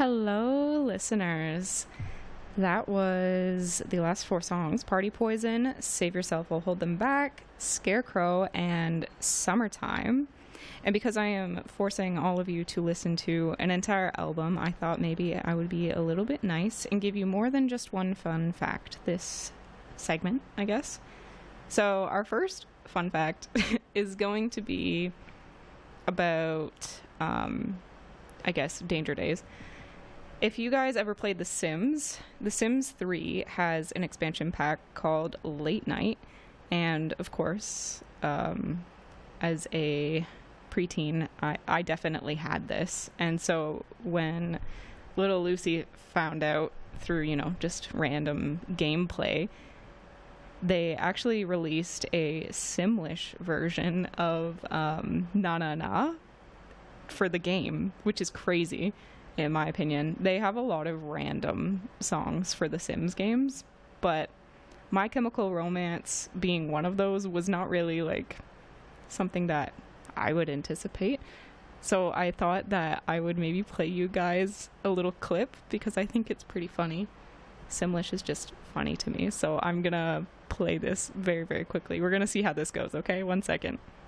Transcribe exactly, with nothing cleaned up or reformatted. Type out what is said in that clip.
Hello, listeners. That was the last four songs: Party Poison, Save Yourself, Will Hold Them Back, Scarecrow, and Summertime. And because I am forcing all of you to listen to an entire album, I thought maybe I would be a little bit nice and give you more than just one fun fact this segment, I guess. So our first fun fact is going to be about, um, I guess, Danger Days. If you guys ever played The Sims, The Sims three has an expansion pack called Late Night. And of course, um, as a preteen, I, I definitely had this. And so when little Lucy found out through, you know, just random gameplay, they actually released a Simlish version of um, Na Na Na for the game, which is crazy, in my opinion. They have a lot of random songs for the Sims games, but My Chemical Romance being one of those was not really like something that I would anticipate. So I thought that I would maybe play you guys a little clip because I think it's pretty funny. Simlish is just funny to me, so I'm gonna play this very, very quickly. We're gonna see how this goes, okay? One second.